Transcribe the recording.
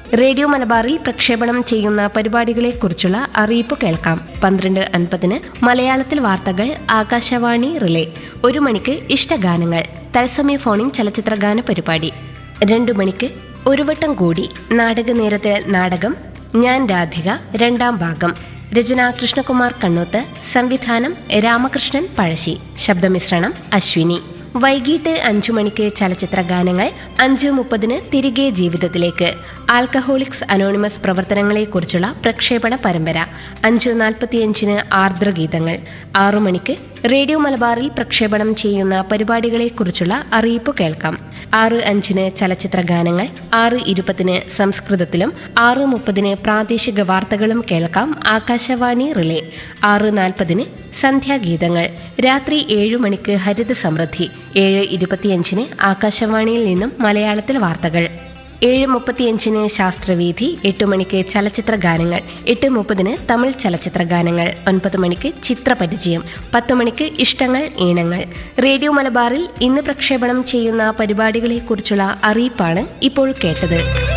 Radio മലബാറിൽ പ്രക്ഷേപണം ചെയ്യുന്ന പരിപാടികളെക്കുറിച്ചുള്ള അറിയിപ്പ് കേൾക്കാം. 12:50 മലയാളത്തിൽ വാർത്തകൾ ആകാശവാണി റിലേ. 1 മണിക്ക് ഇഷ്ടഗാനങ്ങൾ തത്സമയ ഫോണിൻ ചലച്ചിത്രഗാന പരിപാടി. 2 മണിക്ക് ഒരു വട്ടം കൂടി നാടകനേരത്തിൽ നാടകം ഞാൻ രാധിക 2ാം ഭാഗം. രചന കൃഷ്ണകുമാർ കണ്ണോത്ത്, സംവിധാനം രാമകൃഷ്ണൻ പഴശ്ശി, ശബ്ദമിശ്രണം അശ്വിനി. വൈകിട്ട് 5 മണിക്ക് ചലച്ചിത്ര ഗാനങ്ങൾ. 5:30 തിരികെ ജീവിതത്തിലേക്ക് ആൽക്കഹോളിക്സ് അനോണിമസ് പ്രവർത്തനങ്ങളെക്കുറിച്ചുള്ള പ്രക്ഷേപണ പരമ്പര. 5:45 ആർദ്രഗീതങ്ങൾ. 6 മണിക്ക് റേഡിയോ മലബാറിൽ പ്രക്ഷേപണം ചെയ്യുന്ന പരിപാടികളെക്കുറിച്ചുള്ള അറിയിപ്പ് കേൾക്കാം. 6:05 ചലച്ചിത്ര ഗാനങ്ങൾ. 6:20 സംസ്കൃതത്തിലും 6:30 പ്രാദേശിക വാർത്തകളും കേൾക്കാം. ആകാശവാണി റിലേ. 6:40 സന്ധ്യാഗീതങ്ങൾ. രാത്രി 7 മണിക്ക് ഹരിത സമൃദ്ധി. 7:25 ആകാശവാണിയിൽ നിന്നും മലയാളത്തിൽ വാർത്തകൾ. 7:35 ശാസ്ത്രവീഥി. 8 മണിക്ക് ചലച്ചിത്ര ഗാനങ്ങൾ. 8:30 തമിഴ് ചലച്ചിത്ര ഗാനങ്ങൾ. 9 മണിക്ക് ചിത്രപരിചയം. 10 മണിക്ക് ഇഷ്ടങ്ങൾ ഈണങ്ങൾ. റേഡിയോ മലബാറിൽ ഇന്ന് പ്രക്ഷേപണം ചെയ്യുന്ന പരിപാടികളെക്കുറിച്ചുള്ള അറിയിപ്പാണ് ഇപ്പോൾ കേട്ടത്.